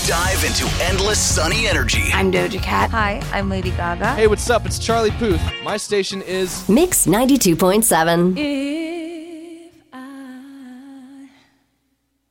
Dive into endless sunny energy. I'm Doja Cat. Hi, I'm Lady Gaga. Hey, what's up? It's Charlie Puth. My station is Mix 92.7.